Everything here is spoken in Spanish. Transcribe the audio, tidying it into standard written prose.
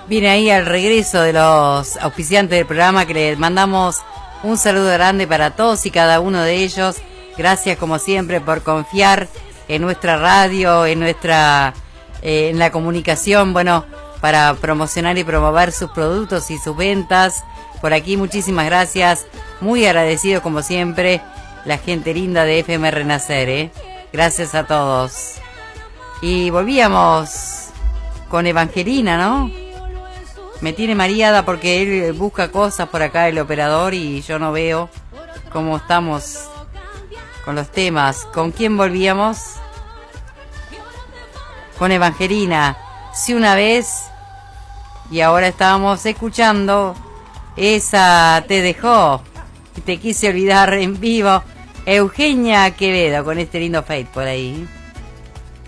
Viene ahí al regreso de los auspiciantes del programa, que les mandamos un saludo grande para todos y cada uno de ellos. Gracias como siempre por confiar en nuestra radio, en la comunicación, bueno, para promocionar y promover sus productos y sus ventas. Por aquí muchísimas gracias, muy agradecido como siempre, la gente linda de FM Renacer, Gracias a todos. Y volvíamos con Evangelina, ¿no? Me tiene mareada porque él busca cosas por acá, el operador, y yo no veo cómo estamos con los temas. ¿Con quién volvíamos? Con Evangelina. Sí, una vez. Y ahora estábamos escuchando esa Te dejó y te quise olvidar en vivo. Eugenia Quevedo con este lindo Fate por ahí.